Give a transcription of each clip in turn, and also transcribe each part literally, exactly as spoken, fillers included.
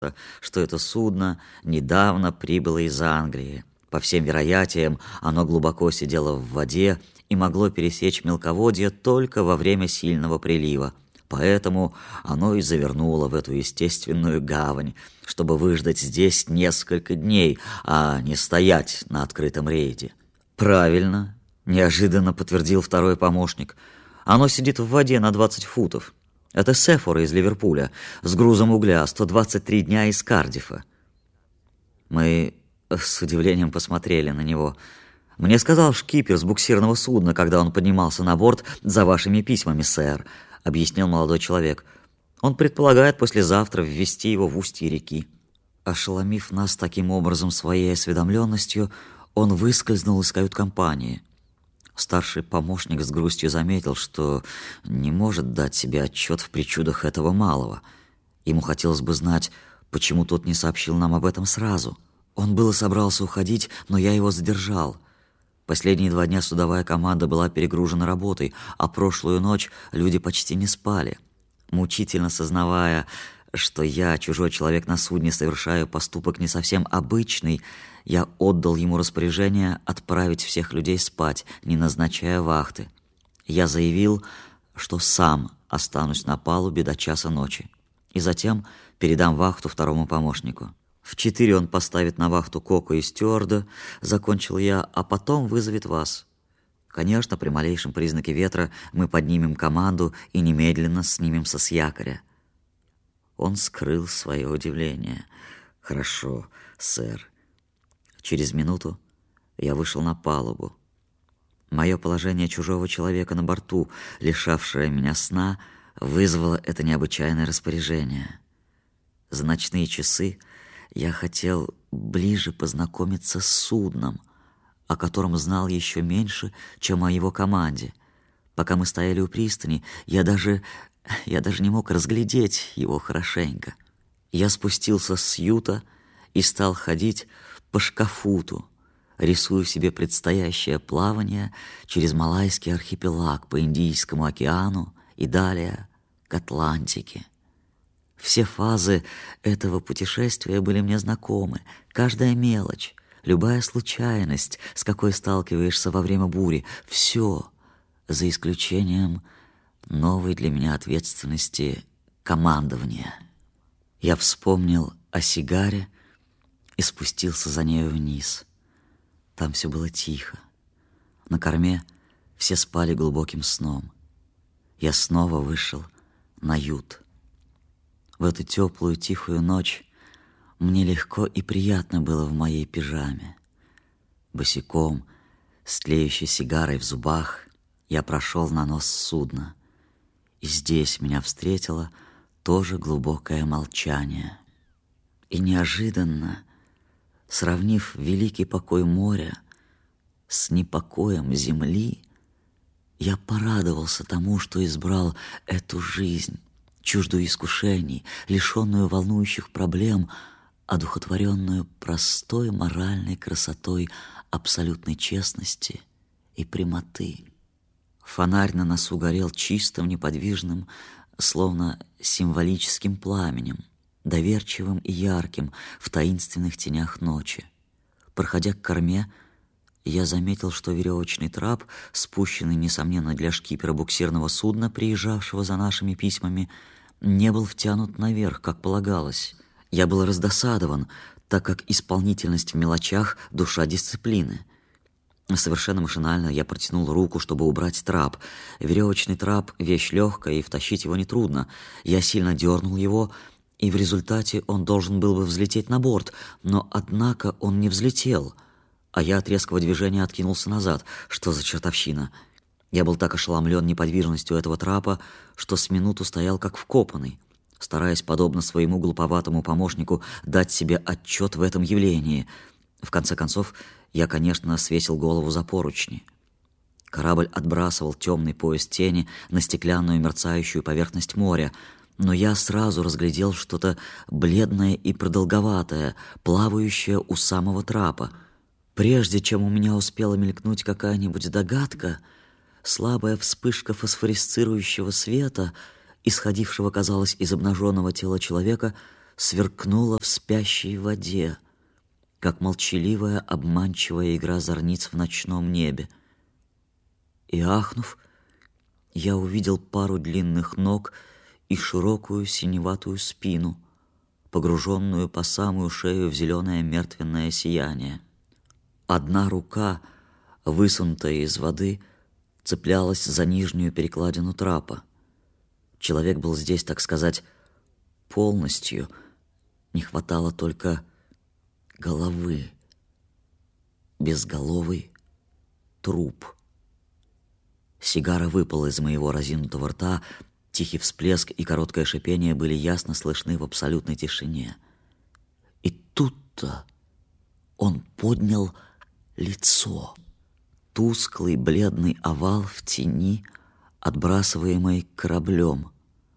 что это судно недавно прибыло из Англии. По всем вероятиям, оно глубоко сидело в воде и могло пересечь мелководье только во время сильного прилива. Поэтому оно и завернуло в эту естественную гавань, чтобы выждать здесь несколько дней, а не стоять на открытом рейде. «Правильно», — неожиданно подтвердил второй помощник. «Оно сидит в воде на двадцать футов. Это Сефора из Ливерпуля с грузом угля сто двадцать три дня из Кардифа». Мы с удивлением посмотрели на него. «Мне сказал шкипер с буксирного судна, когда он поднимался на борт за вашими письмами, сэр», — объяснил молодой человек. «Он предполагает послезавтра ввести его в устье реки». Ошеломив нас таким образом своей осведомленностью, он выскользнул из кают-компании. Старший помощник с грустью заметил, что не может дать себе отчет в причудах этого малого. Ему хотелось бы знать, почему тот не сообщил нам об этом сразу. Он было собрался уходить, но я его задержал. Последние два дня судовая команда была перегружена работой, а прошлую ночь люди почти не спали. Мучительно сознавая, что я, чужой человек на судне, совершаю поступок не совсем обычный, я отдал ему распоряжение отправить всех людей спать, не назначая вахты. Я заявил, что сам останусь на палубе до часа ночи, и затем передам вахту второму помощнику. В четыре он поставит на вахту Кока и стюарда, закончил я, а потом вызовет вас. Конечно, при малейшем признаке ветра мы поднимем команду и немедленно снимемся с якоря. Он скрыл свое удивление. «Хорошо, сэр». Через минуту я вышел на палубу. Мое положение чужого человека на борту, лишавшее меня сна, вызвало это необычайное распоряжение. За ночные часы я хотел ближе познакомиться с судном, о котором знал еще меньше, чем о его команде. Пока мы стояли у пристани, я даже, я даже не мог разглядеть его хорошенько. Я спустился с юта и стал ходить по Шкафуту, рисуя себе предстоящее плавание через Малайский архипелаг по Индийскому океану и далее к Атлантике. Все фазы этого путешествия были мне знакомы, каждая мелочь, любая случайность, с какой сталкиваешься во время бури, все, за исключением новой для меня ответственности командования. Я вспомнил о сигаре и спустился за нею вниз. Там все было тихо. На корме все спали глубоким сном. Я снова вышел на ют. В эту теплую тихую ночь мне легко и приятно было в моей пижаме. Босиком, с тлеющей сигарой в зубах, я прошел на нос судна. И здесь меня встретило тоже глубокое молчание. И неожиданно, сравнив великий покой моря с непокоем земли, я порадовался тому, что избрал эту жизнь, чуждую искушений, лишенную волнующих проблем, одухотворенную простой моральной красотой абсолютной честности и прямоты. Фонарь на носу горел чистым, неподвижным, словно символическим пламенем, доверчивым и ярким в таинственных тенях ночи. Проходя к корме, я заметил, что веревочный трап, спущенный, несомненно, для шкипера буксирного судна, приезжавшего за нашими письмами, не был втянут наверх, как полагалось. Я был раздосадован, так как исполнительность в мелочах — душа дисциплины. Совершенно машинально я протянул руку, чтобы убрать трап. Веревочный трап — вещь легкая, и втащить его нетрудно. Я сильно дернул его, и в результате он должен был бы взлететь на борт, но, однако, он не взлетел, а я от резкого движения откинулся назад. Что за чертовщина? Я был так ошеломлен неподвижностью этого трапа, что с минуту стоял как вкопанный, стараясь, подобно своему глуповатому помощнику, дать себе отчет в этом явлении. В конце концов, я, конечно, свесил голову за поручни. Корабль отбрасывал темный пояс тени на стеклянную мерцающую поверхность моря, но я сразу разглядел что-то бледное и продолговатое, плавающее у самого трапа. Прежде чем у меня успела мелькнуть какая-нибудь догадка, слабая вспышка фосфорисцирующего света, исходившего, казалось, из обнаженного тела человека, сверкнуло в спящей воде, как молчаливая обманчивая игра зорниц в ночном небе. И, ахнув, я увидел пару длинных ног и широкую синеватую спину, погруженную по самую шею в зеленое мертвенное сияние. Одна рука, высунутая из воды, цеплялась за нижнюю перекладину трапа. Человек был здесь, так сказать, полностью. Не хватало только головы. Безголовый труп. Сигара выпала из моего разинутого рта, тихий всплеск и короткое шипение были ясно слышны в абсолютной тишине. И тут-то он поднял лицо. Тусклый бледный овал в тени, отбрасываемый кораблем.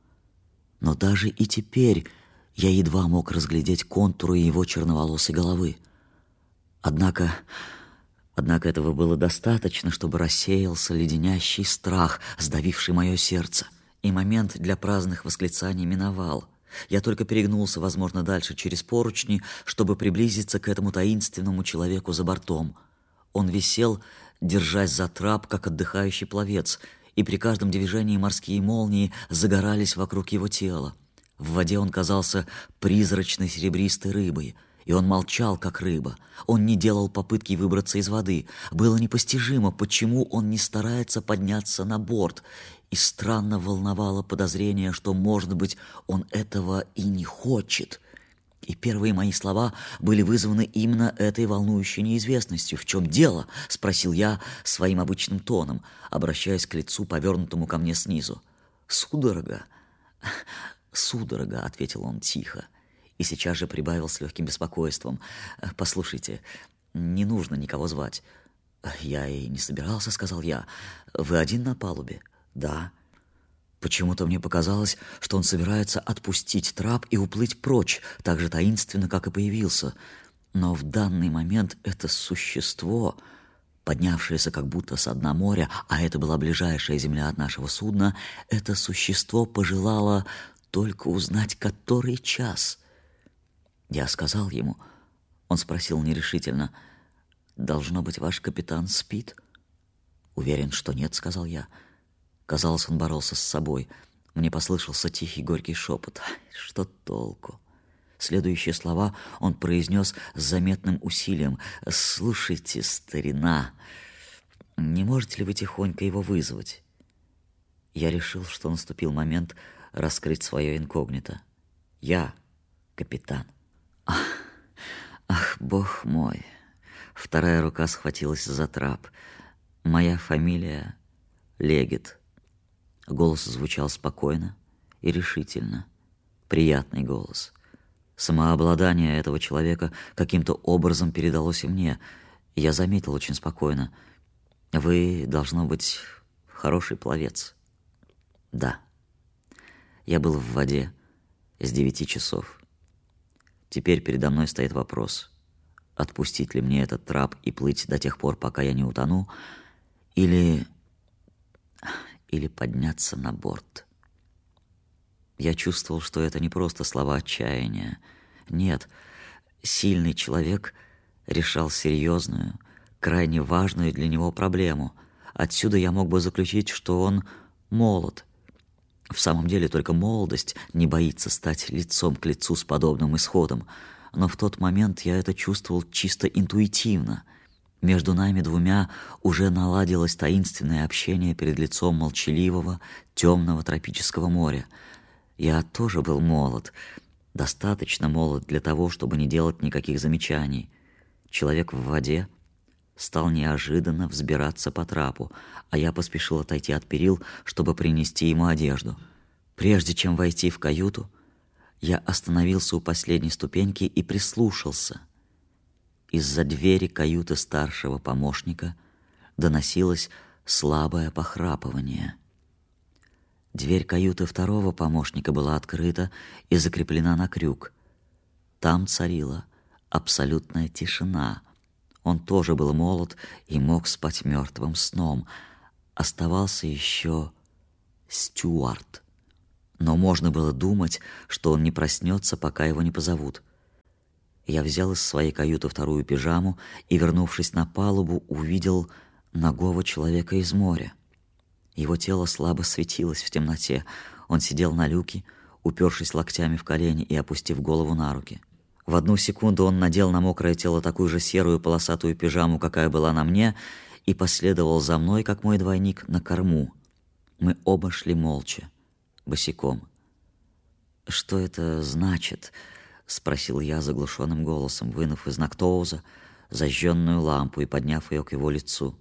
Но даже и теперь я едва мог разглядеть контуры его черноволосой головы. Однако... Однако этого было достаточно, чтобы рассеялся леденящий страх, сдавивший мое сердце. И момент для праздных восклицаний миновал. Я только перегнулся, возможно, дальше через поручни, чтобы приблизиться к этому таинственному человеку за бортом. Он висел, держась за трап, как отдыхающий пловец, и при каждом движении морские молнии загорались вокруг его тела. В воде он казался призрачной серебристой рыбой. И он молчал, как рыба. Он не делал попытки выбраться из воды. Было непостижимо, почему он не старается подняться на борт. И странно волновало подозрение, что, может быть, он этого и не хочет. И первые мои слова были вызваны именно этой волнующей неизвестностью. «В чем дело?» — спросил я своим обычным тоном, обращаясь к лицу, повернутому ко мне снизу. «Судорога, судорога», — ответил он тихо. И сейчас же прибавил с легким беспокойством. «Послушайте, не нужно никого звать». «Я и не собирался», — сказал я. «Вы один на палубе?» «Да». Почему-то мне показалось, что он собирается отпустить трап и уплыть прочь, так же таинственно, как и появился. Но в данный момент это существо, поднявшееся как будто со дна моря, а это была ближайшая земля от нашего судна, это существо пожелало только узнать, который час. Я сказал ему. Он спросил нерешительно: «Должно быть, ваш капитан спит?» «Уверен, что нет», — сказал я. Казалось, он боролся с собой. Мне послышался тихий горький шепот. «Что толку?» Следующие слова он произнес с заметным усилием. «Слушайте, старина, не можете ли вы тихонько его вызвать?» Я решил, что наступил момент раскрыть свое инкогнито. «Я капитан». Ах, ах, бог мой! Вторая рука схватилась за трап. Моя фамилия Легет. Голос звучал спокойно и решительно. Приятный голос. Самообладание этого человека каким-то образом передалось и мне. Я заметил очень спокойно: «Вы, должно быть, хороший пловец». Да. Я был в воде с девяти часов. Теперь передо мной стоит вопрос: отпустить ли мне этот трап и плыть до тех пор, пока я не утону, или... или подняться на борт. Я чувствовал, что это не просто слова отчаяния. Нет, сильный человек решал серьезную, крайне важную для него проблему. Отсюда я мог бы заключить, что он молод. В самом деле только молодость не боится стать лицом к лицу с подобным исходом. Но в тот момент я это чувствовал чисто интуитивно. Между нами двумя уже наладилось таинственное общение перед лицом молчаливого, темного тропического моря. Я тоже был молод, достаточно молод для того, чтобы не делать никаких замечаний. Человек в воде стал неожиданно взбираться по трапу, а я поспешил отойти от перил, чтобы принести ему одежду. Прежде чем войти в каюту, я остановился у последней ступеньки и прислушался. Из-за двери каюты старшего помощника доносилось слабое похрапывание. Дверь каюты второго помощника была открыта и закреплена на крюк. Там царила абсолютная тишина. Он тоже был молод и мог спать мертвым сном. Оставался еще Стюарт. но можно было думать, что он не проснется, пока его не позовут. Я взял из своей каюты вторую пижаму и, вернувшись на палубу, увидел нагого человека из моря. Его тело слабо светилось в темноте. Он сидел на люке, упершись локтями в колени и опустив голову на руки. В одну секунду он надел на мокрое тело такую же серую полосатую пижаму, какая была на мне, и последовал за мной, как мой двойник, на корму. Мы оба шли молча, босиком. «Что это значит?» — спросил я заглушенным голосом, вынув из Нактоуза зажженную лампу и подняв ее к его лицу.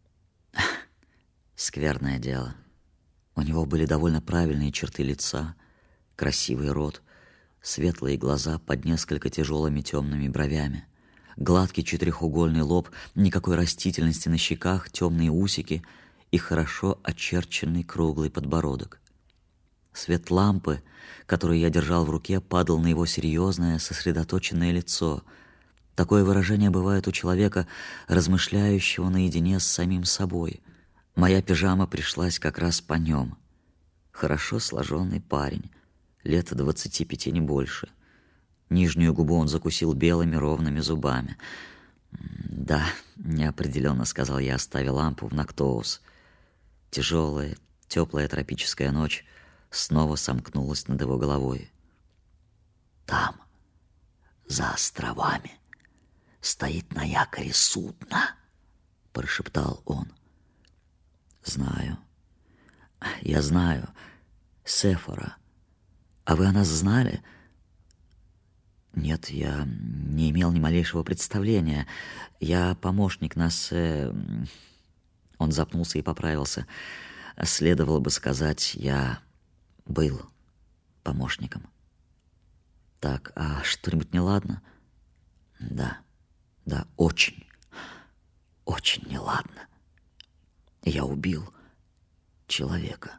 Скверное дело. У него были довольно правильные черты лица, красивый рот, светлые глаза под несколько тяжелыми темными бровями, гладкий четырехугольный лоб, никакой растительности на щеках, темные усики и хорошо очерченный круглый подбородок. Свет лампы, которую я держал в руке, падал на его серьезное, сосредоточенное лицо. Такое выражение бывает у человека, размышляющего наедине с самим собой. Моя пижама пришлась как раз по нем. Хорошо сложенный парень, лет двадцати пяти, не больше. Нижнюю губу он закусил белыми ровными зубами. «Да», — неопределенно сказал я, оставив лампу в Нактоуз. Тяжелая, теплая тропическая ночь снова сомкнулась над его головой. «Там, за островами, стоит на якоре судно», — прошептал он. «Знаю. Я знаю. Сефора. А вы о нас знали?» «Нет, я не имел ни малейшего представления. Я помощник нас...» э... Он запнулся и поправился. «Следовало бы сказать, я был помощником». «Так, а что-нибудь неладно?» «Да, да, очень, очень неладно. Я убил человека».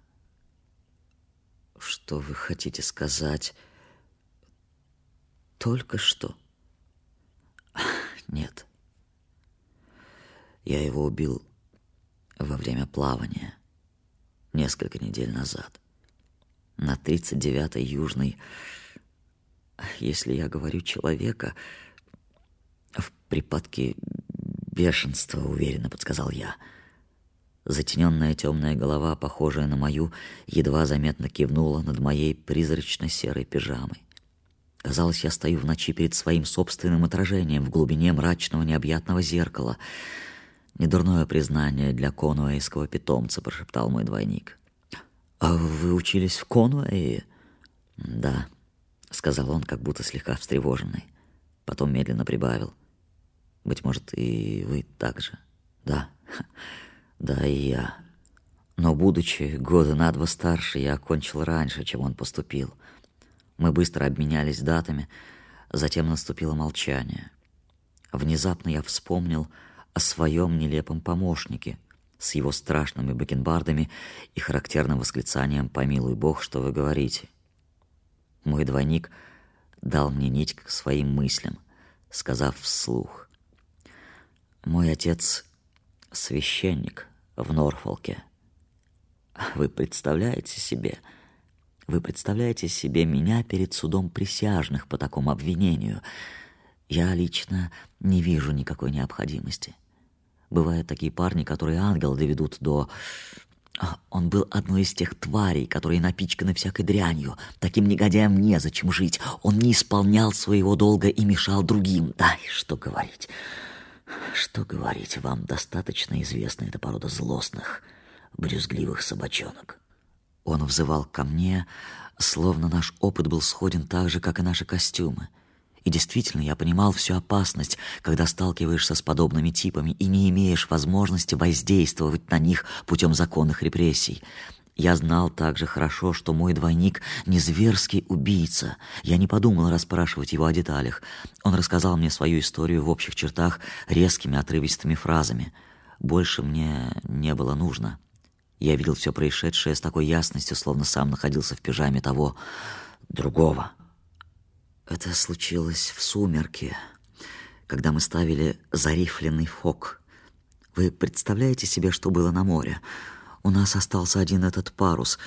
«Что вы хотите сказать?» «Только что?» «Нет. Я его убил во время плавания несколько недель назад, на тридцать девятой южной. Если я говорю человека, в припадке бешенства, уверенно подсказал я. Затененная темная голова, похожая на мою, едва заметно кивнула над моей призрачно-серой пижамой. Казалось, я стою в ночи перед своим собственным отражением в глубине мрачного необъятного зеркала. «Недурное признание для конуэйского питомца», — прошептал мой двойник. «А вы учились в Конуэе?» «Да», — сказал он, как будто слегка встревоженный. Потом медленно прибавил. «Быть может, и вы так же?» «Да, да, и я. Но, будучи года на два старше, я окончил раньше, чем он поступил». Мы быстро обменялись датами, затем наступило молчание. Внезапно я вспомнил о своем нелепом помощнике с его страшными бакенбардами и характерным восклицанием «Помилуй Бог, что вы говорите». Мой двойник дал мне нить к своим мыслям, сказав вслух: «Мой отец священник в Норфолке. Вы представляете себе... Вы представляете себе меня перед судом присяжных по такому обвинению? Я лично не вижу никакой необходимости. Бывают такие парни, которые ангел доведут до... Он был одной из тех тварей, которые напичканы всякой дрянью. Таким негодяям незачем жить. Он не исполнял своего долга и мешал другим. Да, и что говорить? Что говорить? Вам достаточно известна эта порода злостных, брюзгливых собачонок». Он взывал ко мне, словно наш опыт был сходен так же, как и наши костюмы. И действительно, я понимал всю опасность, когда сталкиваешься с подобными типами и не имеешь возможности воздействовать на них путем законных репрессий. Я знал также хорошо, что мой двойник не зверский убийца. Я не подумал расспрашивать его о деталях. Он рассказал мне свою историю в общих чертах резкими отрывистыми фразами. Больше мне не было нужно. Я видел все происшедшее с такой ясностью, словно сам находился в пижаме того другого. Это случилось в сумерки, когда мы ставили зарифленный фок. Вы представляете себе, что было на море? У нас остался один этот парус.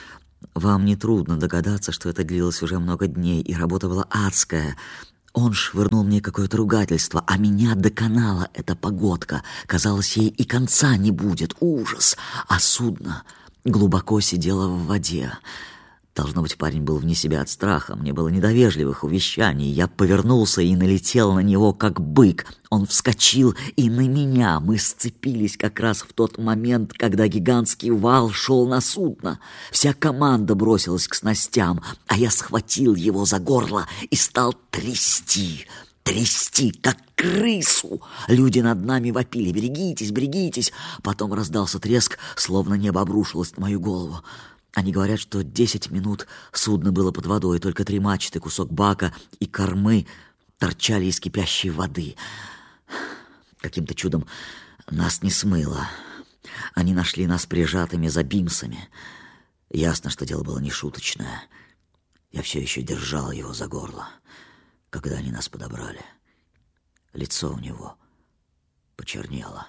Вам нетрудно догадаться, что это длилось уже много дней, и работа была адская. Он швырнул мне какое-то ругательство, а меня доконала эта погодка. Казалось, ей и конца не будет. Ужас! А судно глубоко сидело в воде. Должно быть, парень был вне себя от страха. Мне было недовежливых увещаний. Я повернулся и налетел на него, как бык. Он вскочил и на меня. Мы сцепились как раз в тот момент, когда гигантский вал шел на судно. Вся команда бросилась к снастям, а я схватил его за горло и стал трясти. Трясти, как крысу. Люди над нами вопили: «Берегитесь, берегитесь!» Потом раздался треск, словно небо обрушилось на мою голову. Они говорят, что десять минут судно было под водой, только три мачты, кусок бака и кормы торчали из кипящей воды. Каким-то чудом нас не смыло. Они нашли нас прижатыми за бимсами. Ясно, что дело было нешуточное. Я все еще держал его за горло, когда они нас подобрали. Лицо у него почернело.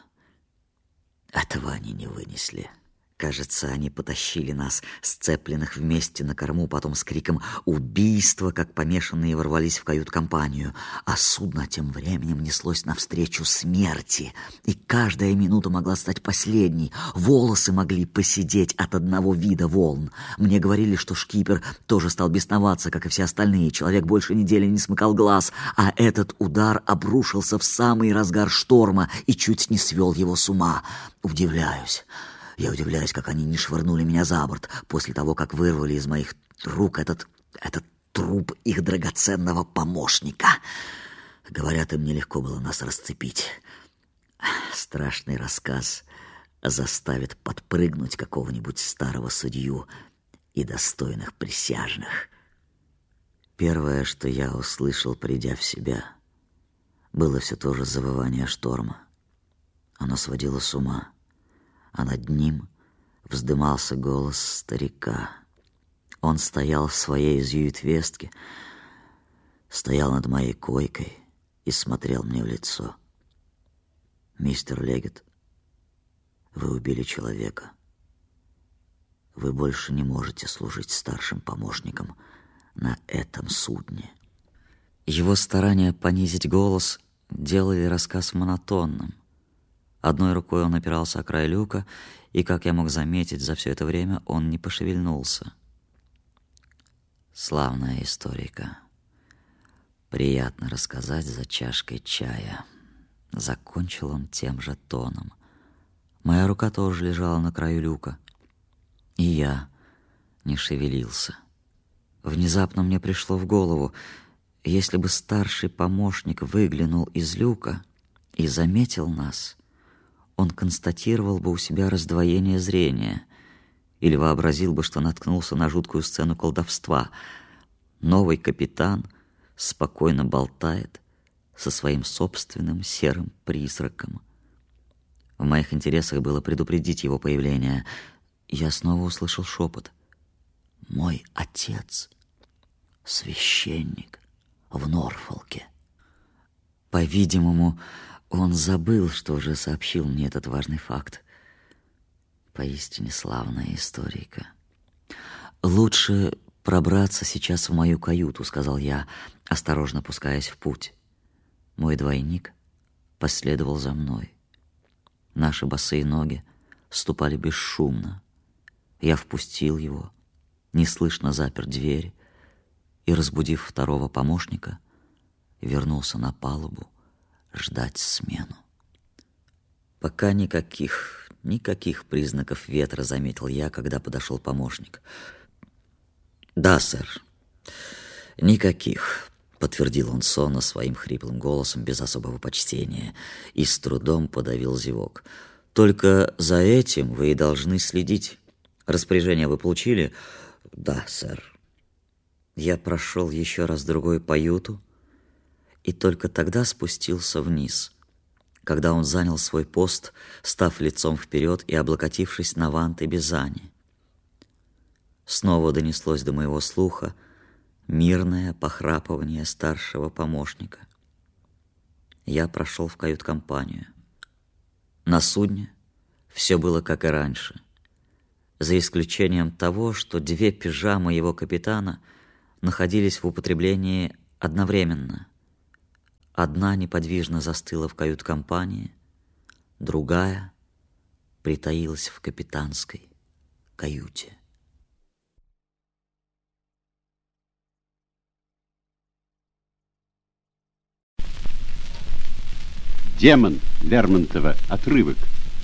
Этого они не вынесли. Кажется, они потащили нас, сцепленных вместе, на корму, потом с криком «Убийство!», как помешанные, ворвались в кают-компанию. А судно тем временем неслось навстречу смерти, и каждая минута могла стать последней. Волосы могли поседеть от одного вида волн. Мне говорили, что шкипер тоже стал бесноваться, как и все остальные. Человек больше недели не смыкал глаз, а этот удар обрушился в самый разгар шторма и чуть не свел его с ума. Удивляюсь. Я удивляюсь, как они не швырнули меня за борт после того, как вырвали из моих рук этот, этот труп их драгоценного помощника. Говорят, им нелегко было нас расцепить. Страшный рассказ заставит подпрыгнуть какого-нибудь старого судью и достойных присяжных. Первое, что я услышал, придя в себя, было все то же завывание шторма. Оно сводило с ума. А над ним вздымался голос старика. Он стоял в своей зюитвестке, стоял над моей койкой и смотрел мне в лицо. «Мистер Легет, вы убили человека. Вы больше не можете служить старшим помощником на этом судне». Его старания понизить голос делали рассказ монотонным. Одной рукой он опирался о край люка, и, как я мог заметить, за все это время он не пошевельнулся. Славная историка. Приятно рассказать за чашкой чая. Закончил он тем же тоном. Моя рука тоже лежала на краю люка, и я не шевелился. Внезапно мне пришло в голову, если бы старший помощник выглянул из люка и заметил нас, он констатировал бы у себя раздвоение зрения или вообразил бы, что наткнулся на жуткую сцену колдовства. Новый капитан спокойно болтает со своим собственным серым призраком. В моих интересах было предупредить его появление. Я снова услышал шепот. «Мой отец — священник в Норфолке». По-видимому, он забыл, что уже сообщил мне этот важный факт. Поистине славная историка. «Лучше пробраться сейчас в мою каюту», — сказал я, осторожно пускаясь в путь. Мой двойник последовал за мной. Наши босые ноги ступали бесшумно. Я впустил его, неслышно запер дверь и, разбудив второго помощника, вернулся на палубу ждать смену. Пока никаких, никаких признаков ветра, заметил я, когда подошел помощник. «Да, сэр, никаких», — подтвердил он сонно своим хриплым голосом без особого почтения и с трудом подавил зевок. «Только за этим вы и должны следить. Распоряжение вы получили?» «Да, сэр». Я прошел еще раз другой по юту и только тогда спустился вниз, когда он занял свой пост, став лицом вперед и облокотившись на ванты Бизани. Снова донеслось до моего слуха мирное похрапывание старшего помощника. Я прошел в кают-компанию. На судне все было как и раньше. за исключением того, что две пижамы его капитана находились в употреблении одновременно. Одна неподвижно застыла в кают-компании, другая притаилась в капитанской каюте. Демон Лермонтова. Отрывок.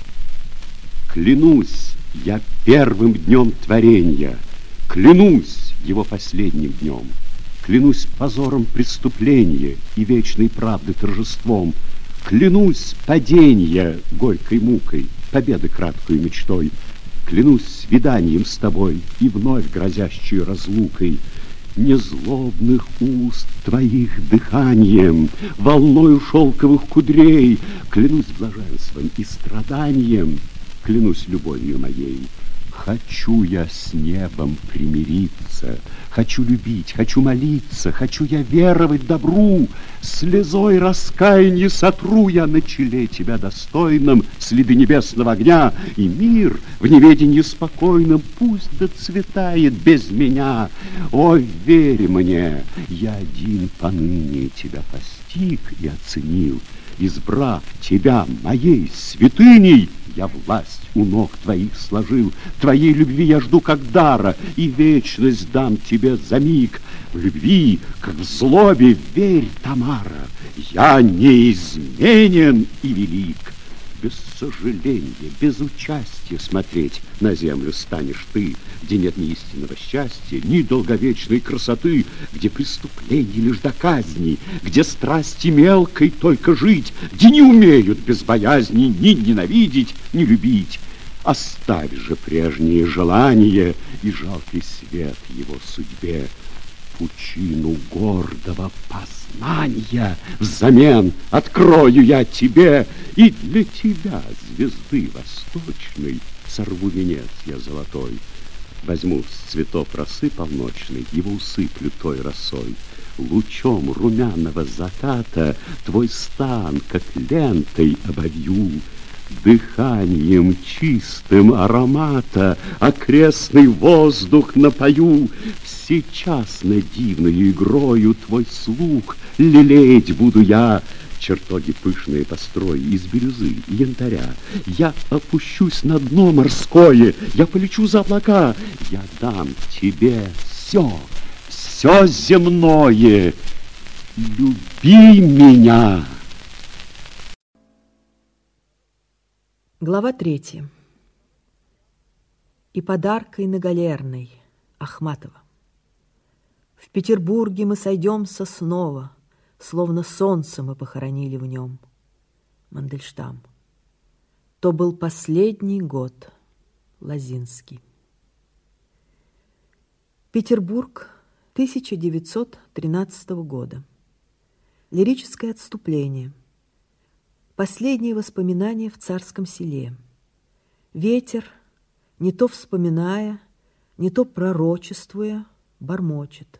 Клянусь я первым днем творенья, клянусь его последним днем, клянусь позором преступления и вечной правды торжеством, клянусь паденья горькой мукой, победы краткой мечтой, клянусь свиданием с тобой и вновь грозящей разлукой, незлобных уст твоих дыханием, волною шелковых кудрей, клянусь блаженством и страданием, клянусь любовью моей. Хочу я с небом примириться, хочу любить, хочу молиться, хочу я веровать добру, слезой раскаяния сотру я на челе тебя достойном следы небесного огня, и мир в неведении спокойном пусть доцветает без меня. О, верь мне, я один поныне тебя постиг и оценил, избрав тебя моей святыней, я власть у ног твоих сложил, твоей любви я жду как дара, и вечность дам тебе за миг. В любви, как в злобе, верь, Тамара, я неизменен и велик. Без сожаления, без участия смотреть на землю станешь ты, где нет ни истинного счастья, ни долговечной красоты, где преступление лишь до казни, где страсти мелкой только жить, где не умеют без боязни ни ненавидеть, ни любить. Оставь же прежние желания и жалкий свет его судьбе. Пучину гордого познания взамен открою я тебе, и для тебя, звезды восточной, сорву венец я золотой. Возьму с цветов росы полночной, его усыплю той росой. Лучом румяного заката твой стан, как лентой, обовью. Дыханием чистым аромата окрестный воздух напою. Всечасно дивною игрою твой слух лелеять буду я. Чертоги пышные построю из бирюзы и янтаря. Я опущусь на дно морское, я полечу за облака. Я дам тебе все, все земное. Люби меня. Глава третья. И подаркой на Галерной Ахматова. В Петербурге мы сойдемся снова, словно солнце мы похоронили в нем. Мандельштам. То был последний год. Лозинский. Петербург тысяча девятьсот тринадцатого года. Лирическое отступление. Последние воспоминания в Царском Селе. Ветер, не то вспоминая, не то пророчествуя, бормочет.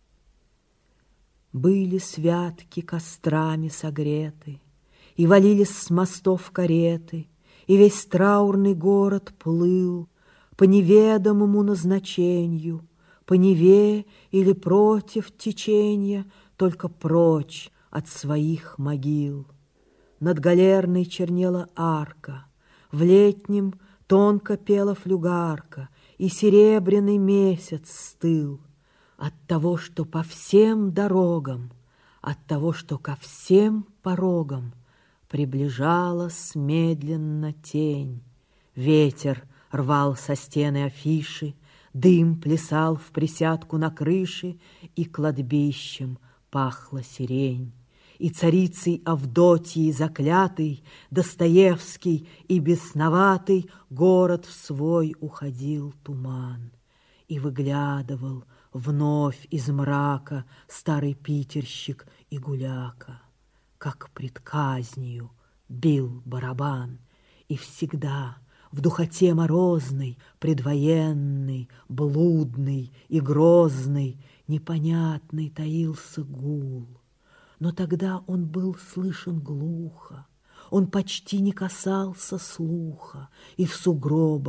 Были святки кострами согреты, и валились с мостов кареты, и весь траурный город плыл по неведомому назначению, по Неве или против течения, только прочь от своих могил. Над Галерной чернела арка, в летнем тонко пела флюгарка, и серебряный месяц стыл от того, что по всем дорогам, от того, что ко всем порогам приближалась медленно тень. Ветер рвал со стены афиши, дым плясал в присядку на крыше, и кладбищем пахла сирень. И царицей Авдотьей заклятый, Достоевский и бесноватый, город в свой уходил туман. И выглядывал вновь из мрака старый питерщик и гуляка, как пред казнью бил барабан, и всегда в духоте морозной, предвоенной, блудный и грозный, непонятный таился гул. Но тогда он был слышен глухо, он почти не касался слуха, и в сугробах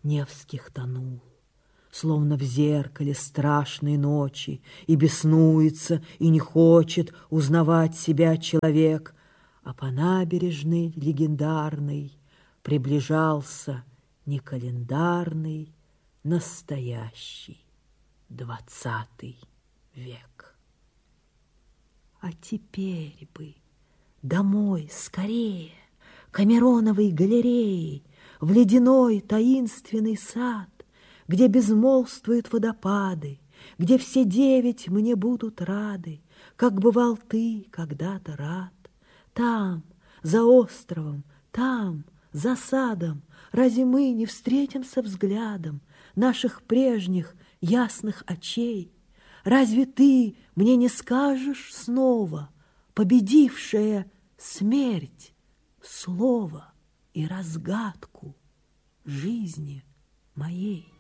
Невских тонул, словно в зеркале страшной ночи, и беснуется, и не хочет узнавать себя человек, а по набережной легендарной приближался не календарный, настоящий двадцатый век. А теперь бы домой скорее, к Мироновой галерее, в ледяной таинственный сад, где безмолвствуют водопады, где все девять мне будут рады, как бывал ты когда-то рад. Там, за островом, там, за садом, разве мы не встретимся взглядом наших прежних ясных очей? Разве ты мне не скажешь снова, победившая смерть, слово и разгадку жизни моей?